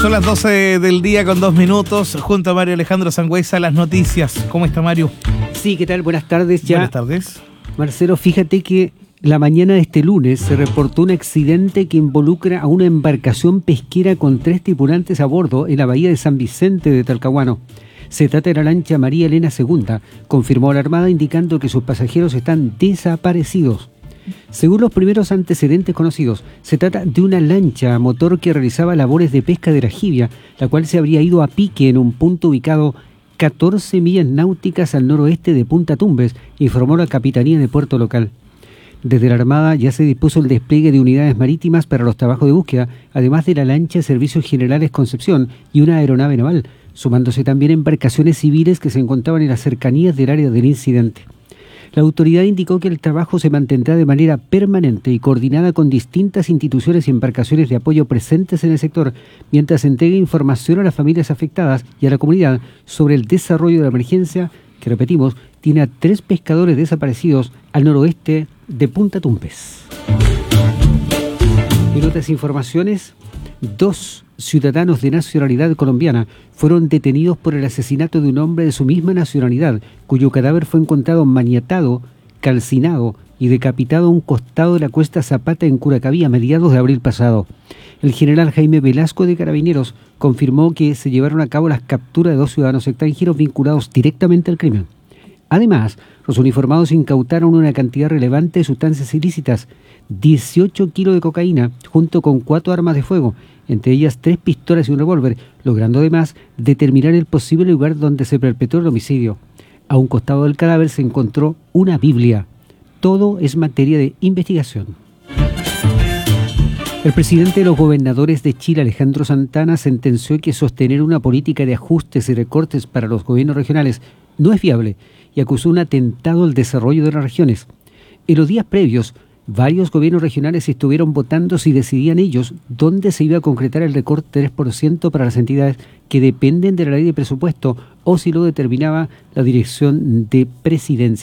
Son las 12 del día con 2 minutos, junto a Mario Alejandro Sangüesa, las noticias. ¿Cómo está, Mario? Sí, ¿qué tal? Buenas tardes. Buenas tardes. Marcelo, fíjate que la mañana de este lunes se reportó un accidente que involucra a una embarcación pesquera con 3 tripulantes a bordo en la bahía de San Vicente de Talcahuano. Se trata de la lancha María Elena II, confirmó la Armada indicando que sus pasajeros están desaparecidos. Según los primeros antecedentes conocidos, se trata de una lancha a motor que realizaba labores de pesca de la jibia, la cual se habría ido a pique en un punto ubicado 14 millas náuticas al noroeste de Punta Tumbes, informó la Capitanía de Puerto Local. Desde la Armada ya se dispuso el despliegue de unidades marítimas para los trabajos de búsqueda, además de la lancha Servicios Generales Concepción y una aeronave naval, sumándose también embarcaciones civiles que se encontraban en las cercanías del área del incidente. La autoridad indicó que el trabajo se mantendrá de manera permanente y coordinada con distintas instituciones y embarcaciones de apoyo presentes en el sector, mientras se entregue información a las familias afectadas y a la comunidad sobre el desarrollo de la emergencia, que repetimos, tiene a 3 pescadores desaparecidos al noroeste de Punta Tumbes. En otras informaciones, 2 ciudadanos de nacionalidad colombiana fueron detenidos por el asesinato de un hombre de su misma nacionalidad, cuyo cadáver fue encontrado maniatado, calcinado y decapitado a un costado de la cuesta Zapata en Curacaví a mediados de abril pasado. El general Jaime Velasco de Carabineros confirmó que se llevaron a cabo las capturas de 2 ciudadanos extranjeros vinculados directamente al crimen. Además, los uniformados incautaron una cantidad relevante de sustancias ilícitas, 18 kilos de cocaína, junto con 4 armas de fuego, entre ellas 3 pistolas y un revólver, logrando además determinar el posible lugar donde se perpetró el homicidio. A un costado del cadáver se encontró una Biblia. Todo es materia de investigación. El presidente de los gobernadores de Chile, Alejandro Santana, sentenció que sostener una política de ajustes y recortes para los gobiernos regionales no es viable y acusó un atentado al desarrollo de las regiones. En los días previos, varios gobiernos regionales estuvieron votando si decidían ellos dónde se iba a concretar el recorte de 3% para las entidades que dependen de la ley de presupuesto o si lo determinaba la Dirección de Presidencia.